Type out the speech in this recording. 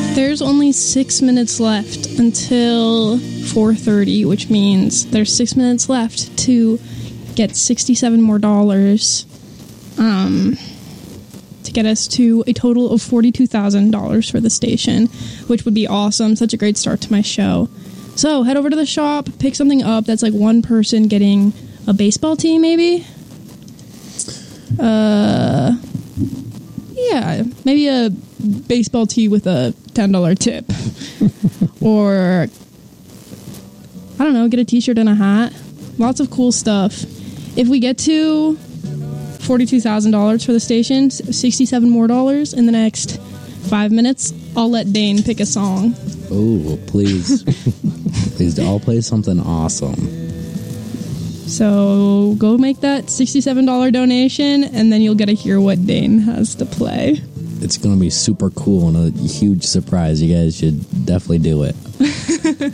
There's only 6 minutes left until 4:30, which means there's 6 minutes left to get $67 more to get us to a total of $42,000 for the station, which would be awesome. Such a great start to my show. So head over to the shop, pick something up that's like one person getting a baseball team, maybe. Yeah, maybe a baseball tee with a $10 tip. Or, I don't know, get a t-shirt and a hat. Lots of cool stuff. If we get to $42,000 for the station, $67 more in the next 5 minutes, I'll let Dane pick a song. Oh, please. Please, I'll play something awesome. So go make that $67 donation, and then you'll get to hear what Dane has to play. It's going to be super cool and a huge surprise. You guys should definitely do it.